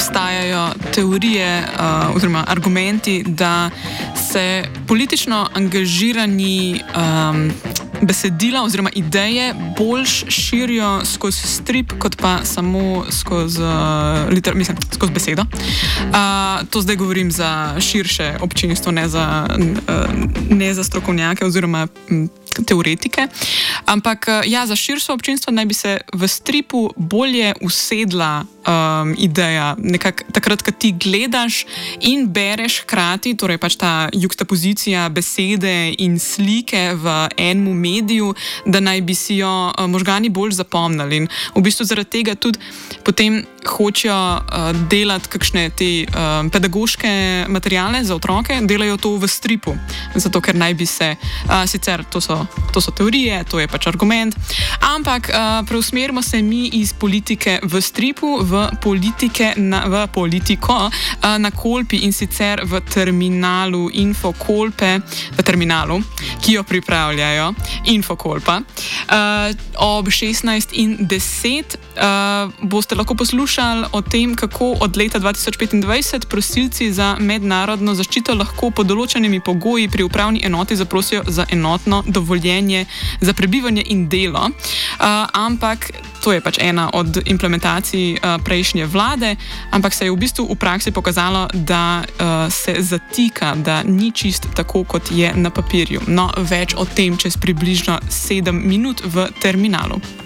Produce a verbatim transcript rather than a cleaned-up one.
obstajajo teorije uh, oziroma argumenti, da se politično angažirani um, besedila oziroma ideje boljš širijo skozi strip, kot pa samo skozi, uh, liter, mislim, skozi besedo. Uh, to zdaj govorim za širše občinstvo, ne za, uh, ne za strokovnjake oziroma um, teoretike. Ampak ja, za širše občinstvo naj bi se v stripu bolje usedla um, ideja. Nekak, takrat, ko ti gledaš in bereš hkrati, torej pač ta juxtapozicija besede in slike v enem mediju, da naj bi si jo uh, možgani bolj zapomnili. In v bistvu zaradi tega tudi potem hočejo uh, delati kakšne te uh, pedagoške materiale za otroke, delajo to v stripu. Zato, ker naj bi se, uh, sicer to so To so teorije, to je pač argument, ampak uh, preusmerimo se mi iz politike v stripu, v, politike na, v politiko uh, na Kolpi in sicer v terminalu Infokolpe, v terminalu, ki jo pripravljajo Infokolpa. Uh, ob šestnajst in deset uh, boste lahko poslušali o tem, kako od leta dva tisoč petindvajset prosilci za mednarodno zaščito lahko pod določenimi pogoji pri upravni enoti zaprosijo za enotno dovoljenje za prebivanje in delo, uh, ampak to je pač ena od implementacij uh, prejšnje vlade, ampak se je v bistvu v praksi pokazalo, da uh, se zatika, da ni čist tako, kot je na papirju. No, več o tem čez približno sedem minut v terminalu.